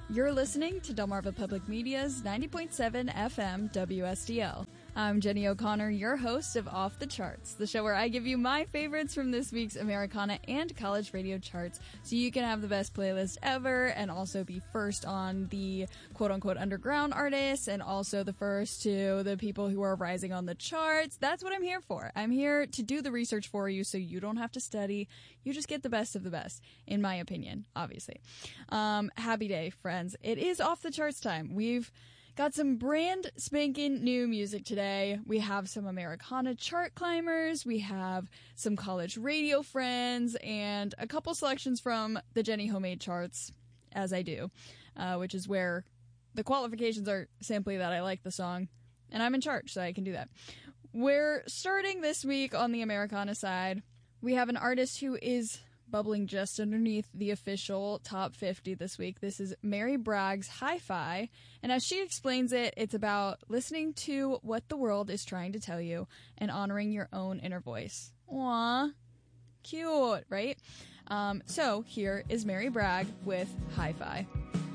You're listening to Delmarva Public Media's 90.7 FM WSDL. I'm Jenny O'Connor, your host of Off the Charts, the show where I give you my favorites from this week's Americana and college radio charts so you can have the best playlist ever and also be first on the quote-unquote underground artists and also the first to the people who are rising on the charts. That's what I'm here for. I'm here to do the research for you so you don't have to study. You just get the best of the best, in my opinion, obviously. Happy day, friends. It is Off the Charts time. We've got some brand spanking new music today. We have some Americana chart climbers. We have some college radio friends and a couple selections from the Jenny Homemade charts, as I do, which is where the qualifications are simply that I like the song and I'm in charge, so I can do that. We're starting this week on the Americana side. We have an artist who is bubbling just underneath the official top 50 this week. This is Mary Bragg's Hi-Fi, and as she explains it, it's about listening to what the world is trying to tell you and honoring your own inner voice. Aww. Cute, right? So here is Mary Bragg with Hi-Fi.